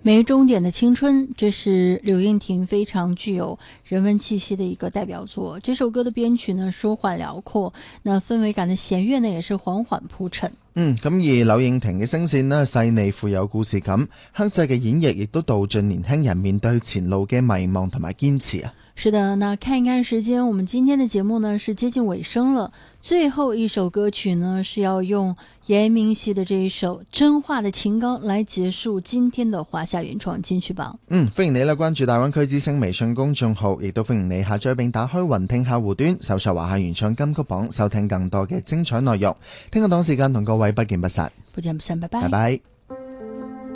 没终点的青春，这是柳应廷非常具有人文气息的一个代表作。这首歌的编曲呢舒缓辽阔，那氛圍感的弦樂呢也是緩緩鋪陳。 咁而柳應廷嘅聲線呢細膩富有故事感，克制嘅演繹亦都道盡年輕人面對前路嘅迷茫同埋堅持啊。 是的，那看一看時間，我們今天的節目呢是接近尾聲了。最後一首歌曲呢是要用嚴明熙的這一首《真話的情歌》來結束今天的華夏原創金曲榜。 歡迎你啦，關注大灣區之聲微信公眾號，亦都歡迎你下載並打開雲聽客戶端，搜索華夏原創金曲榜，收聽更多嘅精彩內容。聽日同時間同各位不見不散， 不見不散，拜拜。 拜拜。